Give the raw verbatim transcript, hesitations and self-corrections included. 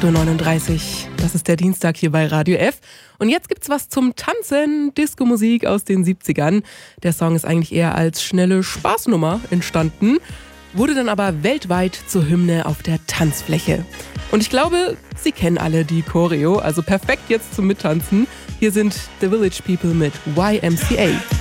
acht Uhr neununddreißig. Das ist der Dienstag hier bei Radio F. Und jetzt gibt's was zum Tanzen. Disco-Musik aus den siebzigern. Der Song ist eigentlich eher als schnelle Spaßnummer entstanden, wurde dann aber weltweit zur Hymne auf der Tanzfläche. Und ich glaube, Sie kennen alle die Choreo, also perfekt jetzt zum Mittanzen. Hier sind The Village People mit Y M C A.